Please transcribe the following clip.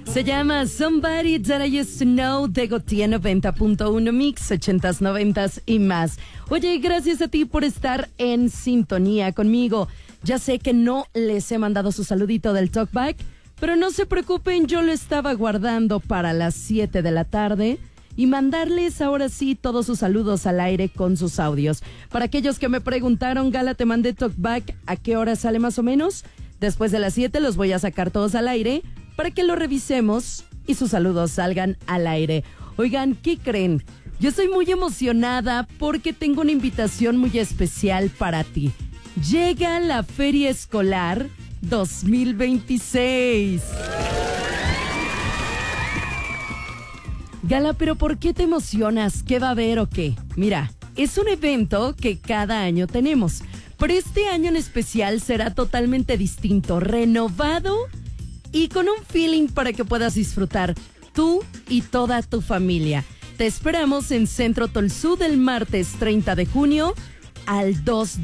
Se llama Somebody That I Used to Know de Gautier 90.1 Mix, 80s, 90s y más. Oye, gracias a ti por estar en sintonía conmigo. Ya sé que no les he mandado su saludito del Talkback, pero no se preocupen, yo lo estaba guardando para las 7 de la tarde y mandarles ahora sí todos sus saludos al aire con sus audios. Para aquellos que me preguntaron, Gala, te mandé Talkback, ¿a qué hora sale más o menos? Después de las 7 los voy a sacar todos al aire para que lo revisemos y sus saludos salgan al aire. Oigan, ¿qué creen? Yo estoy muy emocionada porque tengo una invitación muy especial para ti. Llega la Feria Escolar 2026. Gala, ¿pero por qué te emocionas? ¿Qué va a haber o qué? Mira, es un evento que cada año tenemos, pero este año en especial será totalmente distinto, renovado y con un feeling para que puedas disfrutar tú y toda tu familia. Te esperamos en Centro Tolsú del martes 30 de junio al 2